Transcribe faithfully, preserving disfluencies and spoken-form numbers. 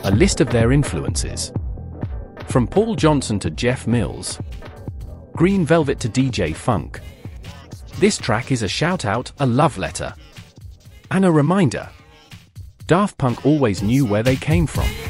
a list of their influences. From Paul Johnson to Jeff Mills, Green Velvet to D J Funk. This track is a shout-out, a love letter, and a reminder. Daft Punk always knew where they came from.